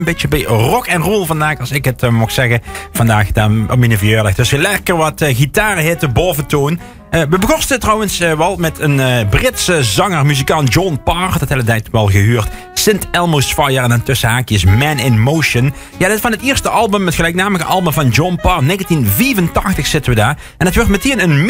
Een beetje bij rock en roll vandaag, als ik het mag zeggen. Vandaag dan op mijn verjaardag. Dus lekker wat gitarenhitten boventoon. We begonnen trouwens wel met een Britse zanger, muzikant John Parr. Dat hele tijd wel gehuurd. St. Elmo's Fire en dan tussen haakjes Man in Motion. Ja, dit is van het eerste album, het gelijknamige album van John Parr. 1984 zitten we daar. En het werd meteen een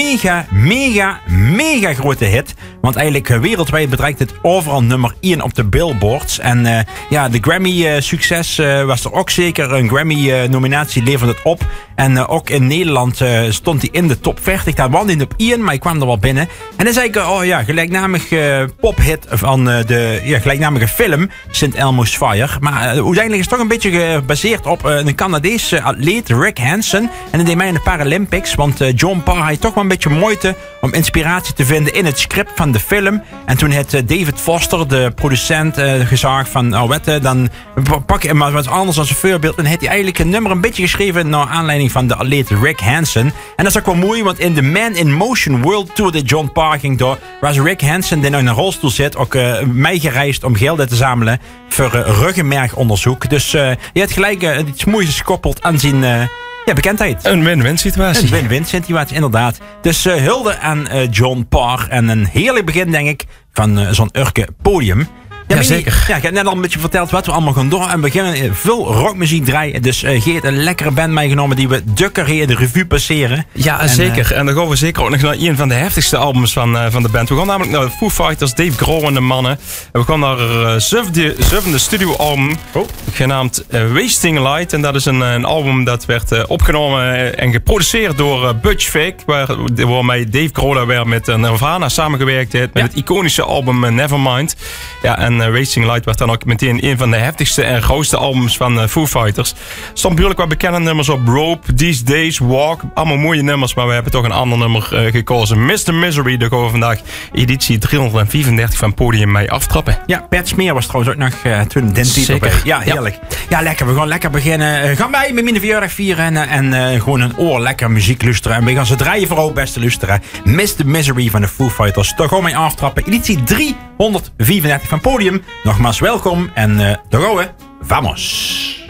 mega grote hit. Want eigenlijk wereldwijd bereikt het overal nummer 1 op de billboards. En de Grammy-succes was er ook zeker. Een Grammy-nominatie leverde het op. En ook in Nederland stond hij in de top 40. Daar was hij op 1, maar ik kwam er wel binnen. En dat is eigenlijk gelijknamig pophit van de gelijknamige film St. Elmo's Fire. Maar uiteindelijk is het toch een beetje gebaseerd op een Canadese atleet, Rick Hansen. En dat deed mij in de Paralympics. Want John Parr had toch wel een beetje moeite om inspiratie te vinden in het script van de film. En toen had David Foster, de producent, gezegd van dan pak je maar wat anders als een voorbeeld. En had hij eigenlijk een nummer een beetje geschreven naar aanleiding van de atleet Rick Hansen. En dat is ook wel mooi, want in de Man in Motion World Tour die John Parr ging door, was Rick Hansen, die nu in een rolstoel zit, ook meegereisd om geld te zamelen voor ruggenmergonderzoek. Dus je hebt gelijk iets moois gekoppeld aan zijn bekendheid. Een win-win situatie. Een win-win situatie, inderdaad. Dus hulde aan John Parr en een heerlijk begin, denk ik, van zo'n Urke podium. Ja, zeker. Ja, ik heb net al een beetje verteld wat we allemaal gaan doen. En we gaan veel rockmuziek draaien. Dus Geert, een lekkere band meegenomen die we in de revue passeren. Ja, zeker. En dan gaan we zeker ook nog naar een van de heftigste albums van de band. We gaan namelijk naar Foo Fighters, Dave Grohl en de mannen. En we gaan naar zevende studioalbum, genaamd Wasting Light. En dat is een album dat werd opgenomen en geproduceerd door Butch Vig. Waarmee Dave Grohl weer met Nirvana samengewerkt heeft. Met het iconische album Nevermind. Ja, en Wasting Light werd dan ook meteen een van de heftigste en grootste albums van Foo Fighters. Stond natuurlijk wat bekende nummers op. Rope, These Days, Walk. Allemaal mooie nummers, maar we hebben toch een ander nummer gekozen. Mr. Misery, daar gaan we vandaag editie 335 van Podium mee aftrappen. Ja, Pat Smear was trouwens ook nog toen den titel bij. Ja, heerlijk. Ja, lekker. We gaan lekker beginnen. Gaan wij met mijn verjaardag vieren en gewoon een oor lekker muziek luisteren. En we gaan ze draaien voor ook beste luisteren. Mr. Misery van de Foo Fighters. Daar gaan we mee aftrappen. Editie 334 van Podium. Nogmaals welkom en daar gaan we. Vamos!